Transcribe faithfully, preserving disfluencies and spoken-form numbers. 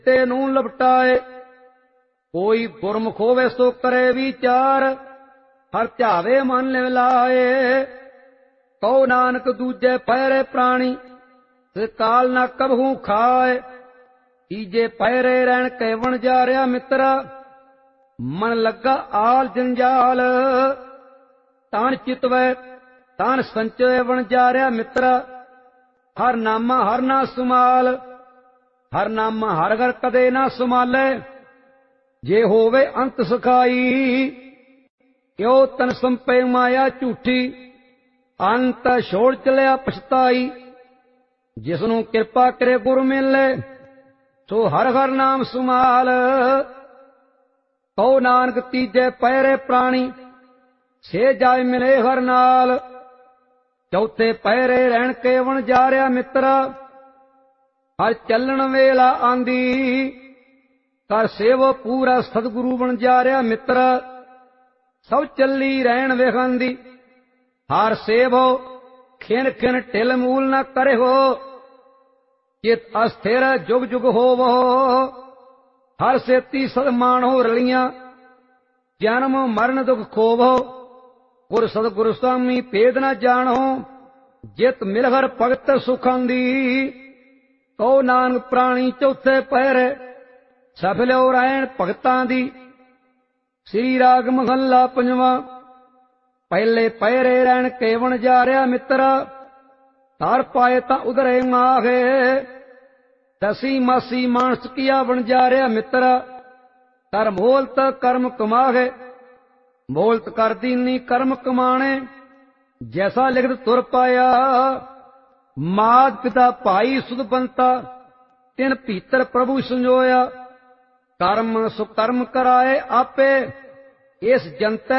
चित्ते नू लपटाए। कोई गुरमुख होवे सो करे विचार, हर ध्यावे मन लिव लाए। कहो नानक दूजे पैरे प्राणी, ते काल ना कबहू खाए। तीजे पैरे रहन के वण जारिया मित्रा, मन लगा आल जंजाल। तान चितवै तान संचय वण जारिया मित्रा, हर नामा हर ना सुमाल। हर नामा हर घर कदे ना सुमाले, जे होवे अंत सखाई। क्यों तन संपे माया झूठी, अंत छोड़ चलिया पछताई। जिसनू कृपा करे गुरु मिले, सो हर हर नाम सुमाल। कहो नानक तीजे पैरे प्राणी, से जाय मिले हर नाल। चौथे पैरे रहन के वण जारिया मित्रा, हर चलन वेला आंदी। कर सेवो पूरा सतगुरु बन जारिया मित्रा, सब चली रहन वेखांदी। हर सेवो खिन खिन ढिल मूल न करे हो, चित अस्थिर जुग जुग होवो। हर सेती सदमान हो रलियां, जन्म मरण दुख खोवो। गुर सतगुरु स्वामी भेद न जानो, जित मिलहर भगत सुखांदी। कहो नानक प्राणी चौथे पैरे, सफलो रहन भगतां दी। श्री राग महला पंजवा। पहले पैरे रहन के वण जारिया मित्रा, तार पाए ता उधरे माहे। दसी मासी मानस किया बन जारिया मित्रा, कर मोलत कर्म कमाहे। मोलत कर दीनी कर्म कमाणे, जैसा लिखत तुर पाया। मात पिता भाई सुध बनता, तिन भीतर प्रभु संजोया। कर्म सुकर्म कराए आपे, इस जनते